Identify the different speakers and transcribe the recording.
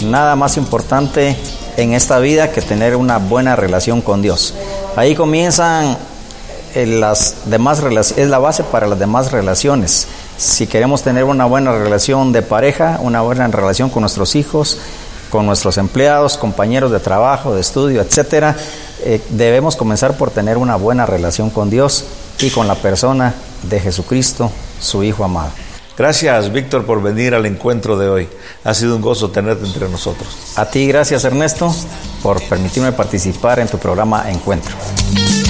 Speaker 1: nada más importante en esta vida que tener una buena relación con Dios. Ahí comienzan las demás relaciones, es la base para las demás relaciones. Si queremos tener una buena relación de pareja, una buena relación con nuestros hijos, con nuestros empleados, compañeros de trabajo, de estudio, etcétera, debemos comenzar por tener una buena relación con Dios y con la persona de Jesucristo, su Hijo amado.
Speaker 2: Gracias, Víctor, por venir al encuentro de hoy. Ha sido un gozo tenerte entre nosotros.
Speaker 1: A ti, gracias, Ernesto, por permitirme participar en tu programa Encuentro.